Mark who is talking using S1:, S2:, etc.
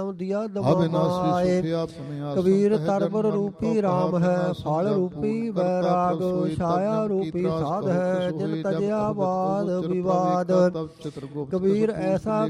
S1: दिया दमाए। कबीर तरबर रूपी राम है, फल रूपी बैराग, छाया रूपी साध है, जिन तजया वाद विवाद। कबीर ऐसा